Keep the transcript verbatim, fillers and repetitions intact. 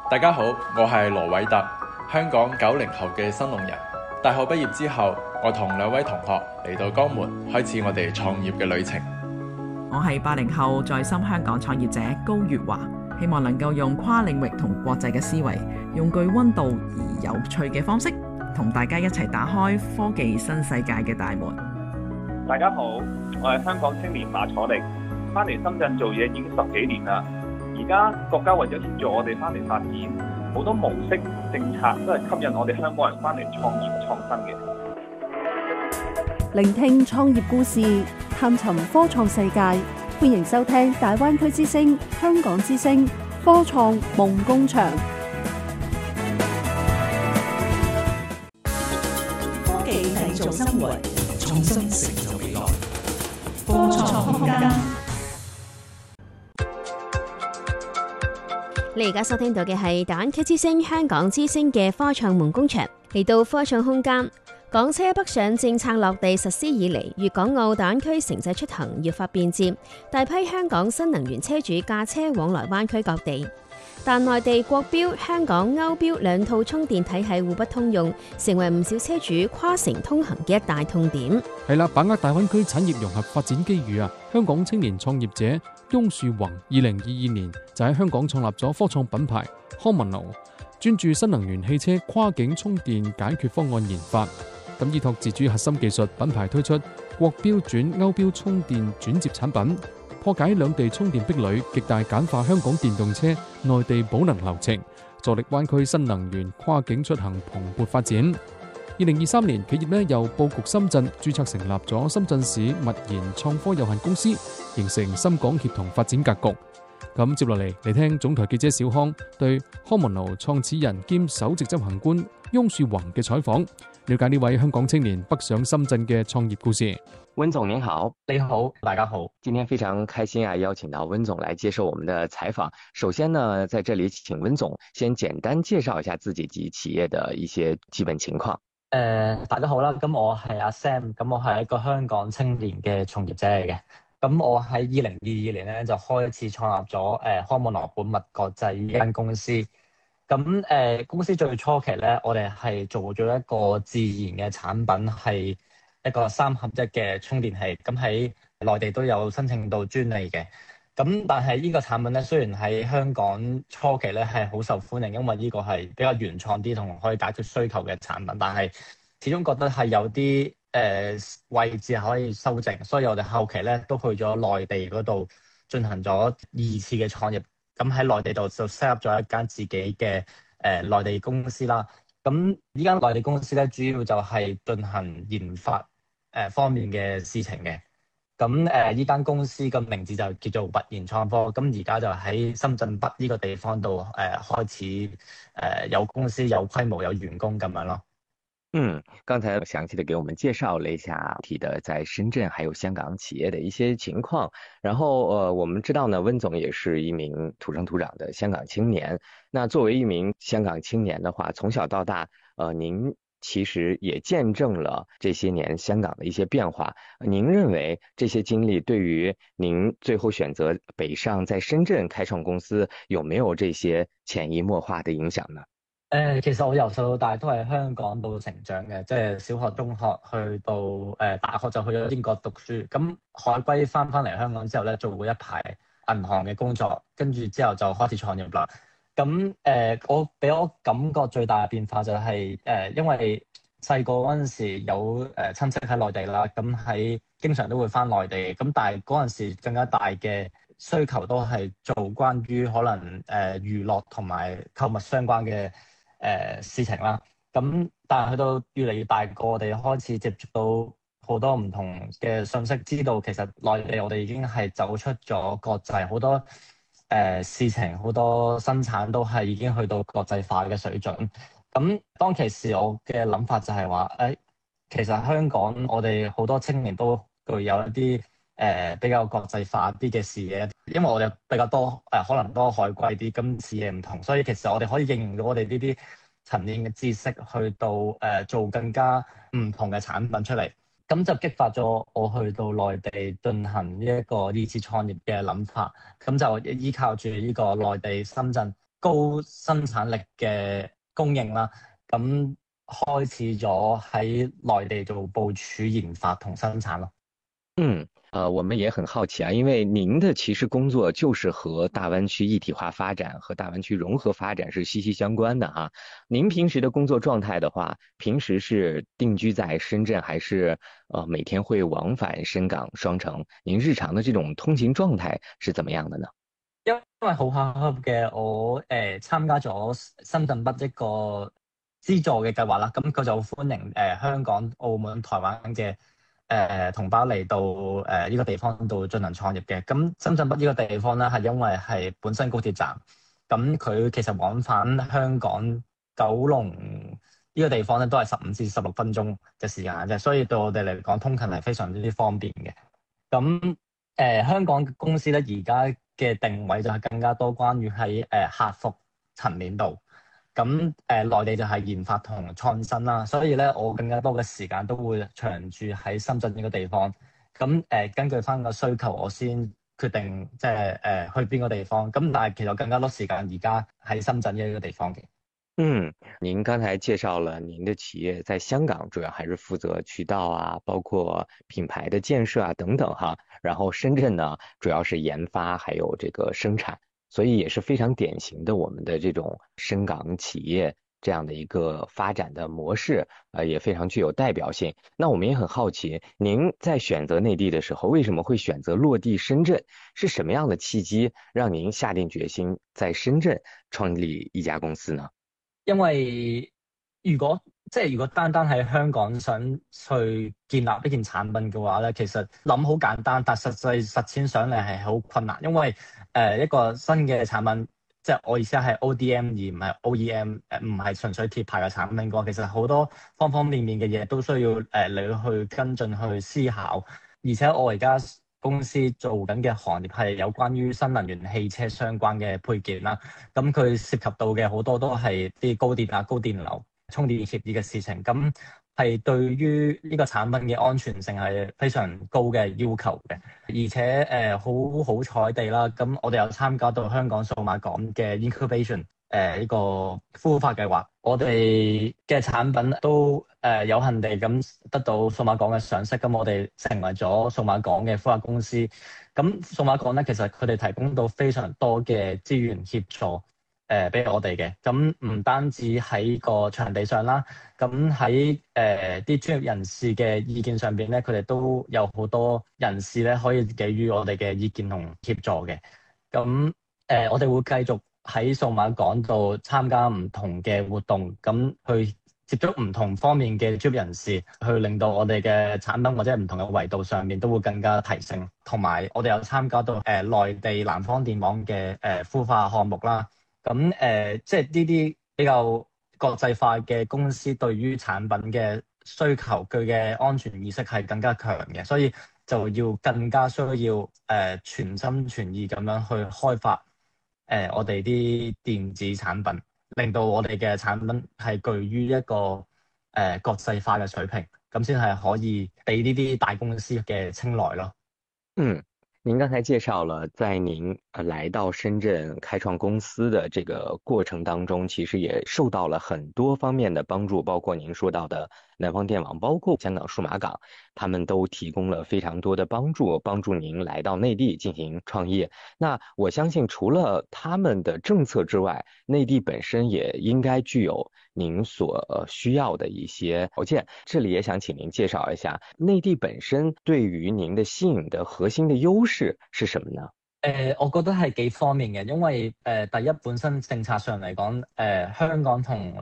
大家好，我係羅偉特，香港九零後嘅新農人。大學畢業之後，我同兩位同學嚟到江門，開始我哋創業嘅旅程。 我係八零後在深香港創業者高月華，希望能夠用跨領域同國際嘅思維，用具溫度而有趣嘅方式，同大家一齊打開科技新世界嘅大門。 大家好，我係香港青年馬楚力，翻嚟深圳做嘢已經十幾年啦。而家國家為咗協助我哋翻嚟發展，好多模式政策都係吸引我哋香港人翻嚟創業創新嘅。 聆聽創業故事，探尋科創世界，歡迎收聽大灣區之聲、香港之聲科創夢工場。 科技製造生活，創新成就未來。科創空間。 你而家收聽到嘅係大灣區之聲、香港之聲嘅科創夢工場。嚟到科創空間，港車北上政策落地實施以嚟，粵港澳大灣區城際出行越發便捷，大批香港新能源車主駕車往來灣區各地。但內地國標、香港歐標兩套充電體系互不通用，成為唔少車主跨城通行嘅一大痛點。 係啦，把握大灣區產業融合發展機遇啊！香港青年創業者翁樹宏二零二二年就喺香港創立咗科創品牌 Homono， 專注新能源汽車跨境充電解決方案研發。咁依託自主核心技術，品牌推出國標轉歐標充電轉接產品，破解兩地充電壁壘，極大簡化香港電動車內地保能流程，助力灣區新能源跨境出行蓬勃發展。二零二三年，企業呢又佈局深圳，註冊成立咗深圳市物研創科有限公司，形成深港協同發展格局。咁接落嚟嚟聽總台記者小康對 Homono 創始人兼首席執行官翁樹宏嘅採訪，了解呢位香港青年北上深圳嘅創業故事。 温總您好。 你好，大家好。 今天非常開心啊，邀請到温總來接受我們的採訪。首先呢，在這裡請温總先簡單介紹一下自己及企業的一些基本情況。 誒、呃，大家好啦，咁我係阿 Sam，咁我係一個香港青年嘅創業者嚟嘅。咁我喺二零二二年咧就開始創立咗誒 Homono 本物國際呢間公司。咁誒、呃、公司最初期咧，我哋係做咗一個自研嘅產品，係一個三合一嘅充電器。咁喺內地都有申請到專利嘅。咁但係呢個產品咧，雖然喺香港初期咧係好受歡迎，因為呢個係比較原創啲同可以解決需求嘅產品，但係始終覺得係有啲誒、呃、位置可以修正，所以我哋後期咧都去咗內地嗰度進行咗二次嘅創業。咁喺內地度就 set up 咗一間自己嘅誒、呃、內地公司啦。咁呢間內地公司咧，主要就係進行研發誒、呃、方面嘅事情嘅。咁誒呢間公司嘅名字就叫做物研創科。咁而家就喺深圳北呢個地方度誒、呃、開始誒、呃、有公司、有規模、有員工咁樣咯。 嗯，剛才詳細的給我們介紹了一下提的在深圳還有香港企業的一些情況。然後，呃，我們知道呢，温總也是一名土生土長的香港青年。那作為一名香港青年的話，從小到大，呃，您其實也見證了這些年香港的一些變化。您認為這些經歷對於您最後選擇北上在深圳開創公司，有沒有這些潛移默化的影響呢？ 誒、呃，其實我由細到大都係香港度成長嘅，即係小學、中學去到誒、呃、大學就去咗英國讀書。咁海歸翻翻嚟香港之後咧，做過一排銀行嘅工作，跟住之後就開始創業啦。咁誒、呃，我俾我感覺最大嘅變化就係、是、誒、呃，因為細個嗰陣時有誒親戚喺內地啦，咁喺經常都會翻內地。咁但係嗰陣時更加大嘅需求都係做關於可能誒、呃、娛樂同埋購物相關嘅。誒、呃、事情啦，咁但係去到越嚟越大個，我哋開始接觸到好多唔同嘅信息，知道其實內地我哋已經係走出咗國際，好多誒、呃、事情，好多生產都係已經去到國際化嘅水準。咁當其時我嘅諗法就係話，誒、哎、其實香港我哋好多青年都具有一啲誒、呃、比較國際化啲嘅視野，因為我哋比較多誒、呃、可能多海歸啲，咁視野唔同，所以其實我哋可以應用到我哋呢啲層面嘅知識去到誒、呃、做更加唔同嘅產品出嚟，咁就激發咗我去到內地進行呢一個二次創業嘅諗法，咁就依靠住呢個內地深圳高生產力嘅供應啦，咁開始咗喺內地做部署研發同生產咯。 嗯，呃，我们也很好奇啊，因为您的其实工作就是和大湾区一体化发展和大湾区融合发展是息息相关的哈。您平时的工作状态的话，平时是定居在深圳，還是呃每天會往返深港雙城？您日常的這種通勤狀態是怎麼樣的呢？ 因為好巧合嘅，我誒、呃、參加咗深圳北一個資助嘅計劃啦，咁佢就歡迎誒、呃、香港、澳門、台灣嘅誒同胞嚟到誒呢、呃這個地方度進行創業嘅。咁深圳北呢個地方咧，係因為係本身高鐵站，咁佢其實往返香港九龍呢個地方咧，都係十五至十六分鐘嘅時間啫，所以對我哋嚟講通勤係非常之方便嘅。咁誒、呃、香港嘅公司咧，而家嘅定位就係更加多關於喺誒客服層面度。咁誒內地就係研發同創新啦，所以咧我更加多嘅時間都會長住喺深圳呢個地方。咁誒、呃、根據翻個需求，我先決定即係誒去邊個地方。咁但係其實更加多時間而家喺深圳呢個地方嘅。 嗯，您剛才介紹了您的企業在香港主要還是負責渠道啊，包括品牌的建設啊等等哈。然後深圳呢主要是研發還有這個生產。所以也是非常典型的我們的這種深港企業這樣的一個發展的模式，呃，也非常具有代表性。那我們也很好奇，您在選擇內地的時候，為什麼會選擇落地深圳？是什麼樣的契機讓您下定決心在深圳創立一家公司呢？ 因為如果即係如果單單喺香港想去建立一件產品嘅話咧，其實諗好簡單，但實際實踐上嚟係好困難，因為誒、呃、一個新嘅產品，即係我意思係 O D M 而唔係 O E M，誒唔係純粹貼牌嘅產品嘅話，其實好多方方面面嘅嘢都需要誒、呃、你去跟進去思考，而且我而家公司做緊嘅行業係有關於新能源汽車相關嘅配件啦，咁佢涉及到嘅好多都係啲高電啊、高電流、充電協議嘅事情，咁係對於呢個產品嘅安全性係非常高嘅要求嘅，而且誒好好彩地啦，咁我哋有參加到香港數碼港嘅 incubation 誒呢個孵化計劃，我哋嘅產品都誒有幸地咁得到數碼港嘅賞識，咁我哋成為咗數碼港嘅孵化公司。咁數碼港咧，其實佢哋提供到非常多嘅資源協助。誒俾、呃、我哋嘅，咁唔單止喺個場地上啦，咁喺誒啲專業人士嘅意見上邊咧，佢哋都有好多人士咧可以給予我哋嘅意見同協助嘅。咁誒、呃，我哋會繼續喺數碼港度參加唔同嘅活動，咁去接觸唔同方面嘅專業人士，去令到我哋嘅產品或者唔同嘅維度上面都會更加提升。同埋我哋有參加到誒、呃、內地南方電網嘅誒孵化項目啦。咁誒、呃，即係呢啲比較國際化嘅公司，對於產品嘅需求，佢嘅安全意識係更加強嘅，所以就要更加需要誒、呃、全心全意咁樣去開發誒、呃、我哋啲電子產品，令到我哋嘅產品係具於一個誒、呃、國際化嘅水平，咁先係可以俾呢啲大公司嘅青睞咯。 嗯。您剛才介紹了，在您呃來到深圳開創公司的這個過程當中，其實也受到了很多方面的幫助，包括您說到的南方電網，包括香港數碼港，他們都提供了非常多的幫助，幫助您來到內地進行創業。那我相信除了他們的政策之外，內地本身也應該具有您所需要的一些條件。這裡也想請您介紹一下，內地本身對於您的吸引的核心的優勢是什麼呢？ 誒、呃，我覺得係幾方面嘅，因為誒、呃、第一本身政策上嚟講，誒、呃、香港同